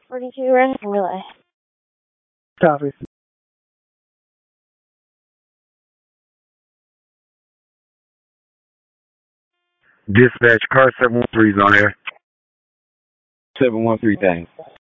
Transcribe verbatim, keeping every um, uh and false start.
forty-two Ransom Relay. Copy. Dispatch car seven one three is on air. seven one three, thanks.